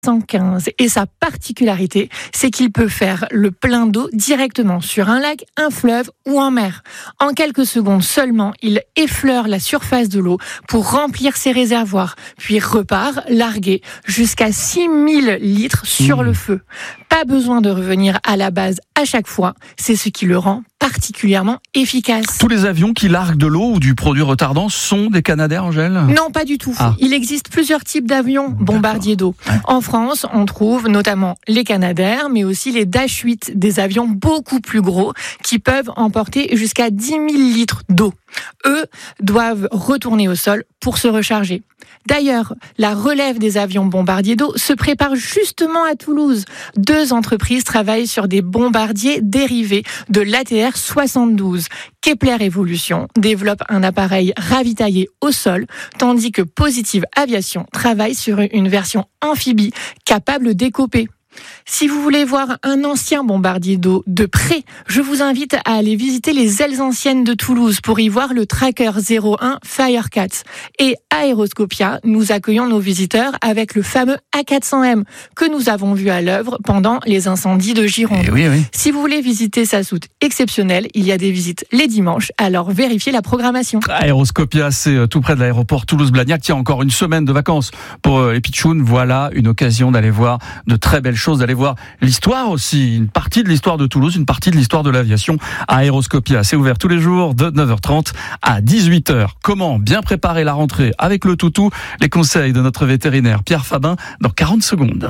115. Et sa particularité, c'est qu'il peut faire le plein d'eau directement sur un lac, un fleuve ou en mer. En quelques secondes seulement, il effleure la surface de l'eau pour remplir ses réservoirs, puis repart larguer jusqu'à 6000 litres sur le feu. Pas besoin de revenir à la base à chaque fois, c'est ce qui le rend particulièrement efficace. Tous les avions qui larguent de l'eau ou du produit retardant sont des Canadair, Angèle ? Non, pas du tout. Il existe plusieurs types d'avions bombardiers d'eau. En France, on trouve notamment les Canadair, mais aussi les Dash 8, des avions beaucoup plus gros qui peuvent emporter jusqu'à 10 000 litres d'eau. Eux doivent retourner au sol pour se recharger. D'ailleurs, la relève des avions bombardiers d'eau se prépare justement à Toulouse. 2 entreprises travaillent sur des bombardiers dérivés de l'ATR 72. Kepler Evolution développe un appareil ravitaillé au sol, tandis que Positive Aviation travaille sur une version amphibie capable d'écoper. Si vous voulez voir un ancien bombardier d'eau de près, je vous invite à aller visiter les ailes anciennes de Toulouse pour y voir le Tracker 01 Firecat. Et à Aéroscopia, nous accueillons nos visiteurs avec le fameux A400M que nous avons vu à l'œuvre pendant les incendies de Gironde. Oui. Si vous voulez visiter sa soute exceptionnelle, il y a des visites les dimanches, alors vérifiez la programmation. Aéroscopia, c'est tout près de l'aéroport Toulouse-Blagnac. Tiens, encore une semaine de vacances pour les pitchouns. Voilà une occasion d'aller voir de très belles choses, d'aller voir l'histoire aussi, une partie de l'histoire de Toulouse, une partie de l'histoire de l'aviation à Aéroscopia. C'est ouvert tous les jours de 9h30 à 18h. Comment bien préparer la rentrée avec le toutou? Les conseils de notre vétérinaire Pierre Fabin dans 40 secondes.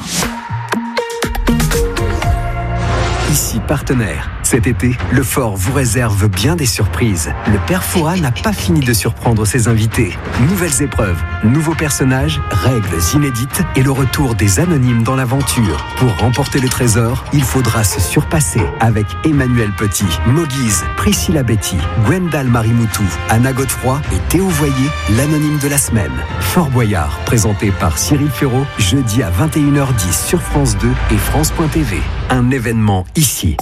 Ici partenaire. Cet été, le Fort vous réserve bien des surprises. Le Père Fouras n'a pas fini de surprendre ses invités. Nouvelles épreuves, nouveaux personnages, règles inédites et le retour des anonymes dans l'aventure. Pour remporter le trésor, il faudra se surpasser avec Emmanuel Petit, Moguise, Priscilla Betty, Gwendal Marimoutou, Anna Godefroy et Théo Voyer, l'anonyme de la semaine. Fort Boyard, présenté par Cyril Ferraud, jeudi à 21h10 sur France 2 et France.tv. Un événement ici.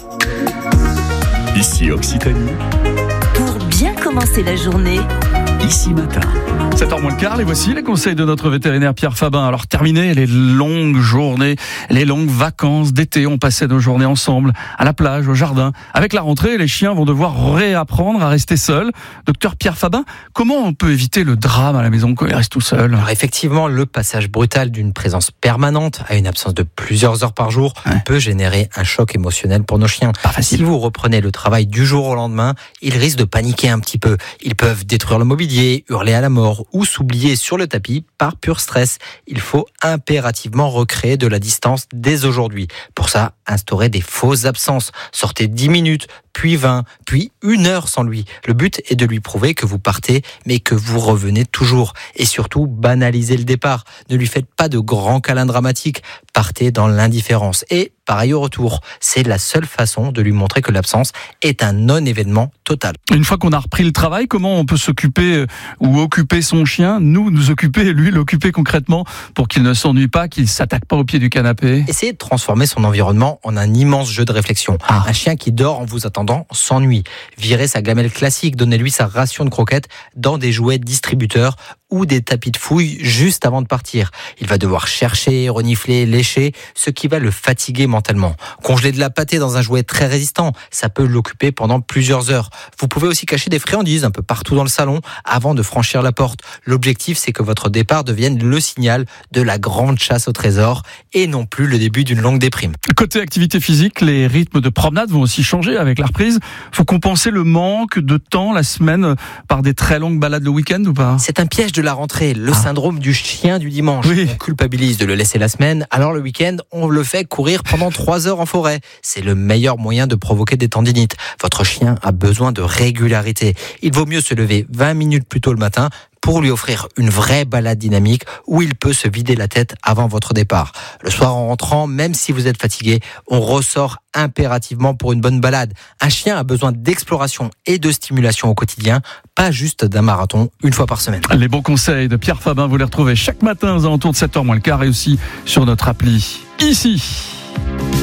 Ici Occitanie. Pour bien commencer la journée. Ici Matin. 7h moins le quart, et voici les conseils de notre vétérinaire Pierre Fabin. Alors terminé les longues journées, les longues vacances d'été, on passait nos journées ensemble, à la plage, au jardin. Avec la rentrée, les chiens vont devoir réapprendre à rester seuls. Docteur Pierre Fabin, comment on peut éviter le drame à la maison quand ils restent tout seuls ? Alors effectivement, le passage brutal d'une présence permanente à une absence de plusieurs heures par jour peut générer un choc émotionnel pour nos chiens. Pas facile. Si vous reprenez le travail du jour au lendemain, ils risquent de paniquer un petit peu. Ils peuvent détruire le mobilier, hurler à la mort ou s'oublier sur le tapis par pur stress. Il faut impérativement recréer de la distance dès aujourd'hui. Pour ça, instaurer des fausses absences. Sortez 10 minutes, puis 20, puis 1 heure sans lui. Le but est de lui prouver que vous partez, mais que vous revenez toujours. Et surtout, banalisez le départ. Ne lui faites pas de grands câlins dramatiques. Partez dans l'indifférence. Et pareil au retour. C'est la seule façon de lui montrer que l'absence est un non-événement total. Une fois qu'on a repris le travail, comment on peut s'occuper ou occuper son chien, nous occuper et lui l'occuper concrètement pour qu'il ne s'ennuie pas, qu'il ne s'attaque pas au pied du canapé ? Essayez de transformer son environnement en un immense jeu de réflexion. Un chien qui dort en vous attendant s'ennuie. Virez sa gamelle classique, donnez-lui sa ration de croquettes dans des jouets distributeurs ou des tapis de fouille juste avant de partir. Il va devoir chercher, renifler, lécher, ce qui va le fatiguer mentalement. Congeler de la pâtée dans un jouet très résistant, ça peut l'occuper pendant plusieurs heures. Vous pouvez aussi cacher des friandises un peu partout dans le salon avant de franchir la porte. L'objectif, c'est que votre départ devienne le signal de la grande chasse au trésor et non plus le début d'une longue déprime. Côté activité physique, les rythmes de promenade vont aussi changer avec la reprise. Faut compenser le manque de temps la semaine par des très longues balades le week-end ou pas ? C'est un piège de la rentrée, le syndrome du chien du dimanche. Oui. On culpabilise de le laisser la semaine, alors le week-end, on le fait courir pendant 3 heures en forêt. C'est le meilleur moyen de provoquer des tendinites. Votre chien a besoin de régularité. Il vaut mieux se lever 20 minutes plus tôt le matin pour lui offrir une vraie balade dynamique où il peut se vider la tête avant votre départ. Le soir en rentrant, même si vous êtes fatigué, on ressort impérativement pour une bonne balade. Un chien a besoin d'exploration et de stimulation au quotidien, pas juste d'un marathon une fois par semaine. Les bons conseils de Pierre Fabin, vous les retrouvez chaque matin aux alentours de 7h moins le quart et aussi sur notre appli. Ici